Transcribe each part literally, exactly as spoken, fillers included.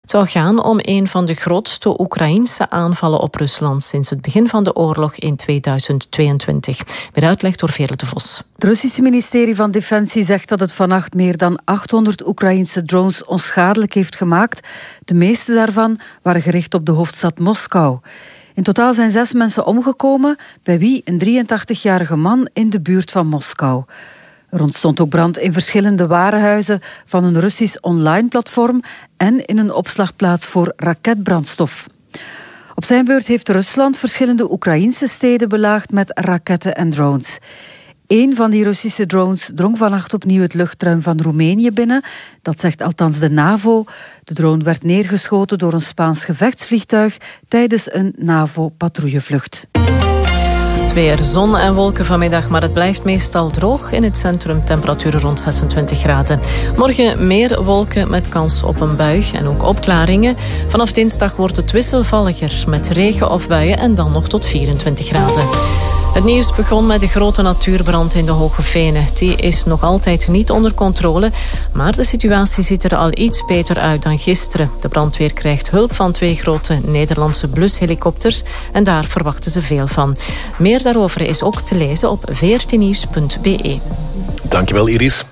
Het zou gaan om een van de grootste Oekraïense aanvallen op Rusland sinds het begin van de oorlog in tweeduizend tweeëntwintig. Met uitleg door Veerle de Vos. Het Russische ministerie van Defensie zegt dat het vannacht meer dan achthonderd Oekraïense drones onschadelijk heeft gemaakt. De meeste daarvan waren gericht op de hoofdstad Moskou. In totaal zijn zes mensen omgekomen, bij wie een drieëntachtigjarige man in de buurt van Moskou. Er ontstond ook brand in verschillende warenhuizen van een Russisch online-platform en in een opslagplaats voor raketbrandstof. Op zijn beurt heeft Rusland verschillende Oekraïnse steden belaagd met raketten en drones. Eén van die Russische drones drong vannacht opnieuw het luchtruim van Roemenië binnen. Dat zegt althans de NAVO. De drone werd neergeschoten door een Spaans gevechtsvliegtuig tijdens een NAVO-patrouillevlucht. Het weer, zon en wolken vanmiddag, maar het blijft meestal droog. In het centrum temperaturen rond zesentwintig graden. Morgen meer wolken met kans op een bui en ook opklaringen. Vanaf dinsdag wordt het wisselvalliger met regen of buien en dan nog tot vierentwintig graden. Het nieuws begon met de grote natuurbrand in de Hoge Venen. Die is nog altijd niet onder controle, maar de situatie ziet er al iets beter uit dan gisteren. De brandweer krijgt hulp van twee grote Nederlandse blushelikopters en daar verwachten ze veel van. Meer daarover is ook te lezen op veertiennieuws punt b e. Dankjewel, Iris.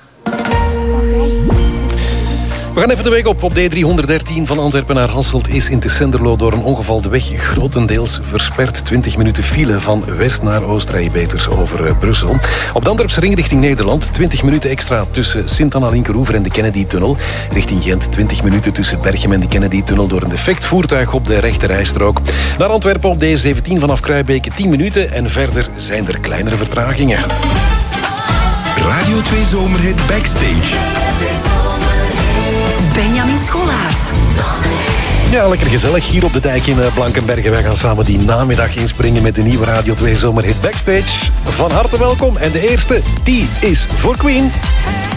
We gaan even de weg op. Op D driehonderddertien van Antwerpen naar Hasselt is in Tessenderlo door een ongeval de weg grotendeels versperd. twintig minuten file van west naar oost rij je beter over uh, Brussel. Op de Antwerpse ring richting Nederland twintig minuten extra tussen Sint-Anna-Linkeroever en de Kennedy-tunnel. Richting Gent twintig minuten tussen Berchem en de Kennedy-tunnel door een defect voertuig op de rechte rijstrook. Naar Antwerpen op D zeventien vanaf Kruijbeke tien minuten en verder zijn er kleinere vertragingen. Radio twee Zomerhit Backstage. Benjamin Scholaert. Ja, lekker gezellig hier op de dijk in Blankenbergen. Wij gaan samen die namiddag inspringen met de nieuwe Radio twee Zomerhit Backstage. Van harte welkom. En de eerste, die is voor Queen.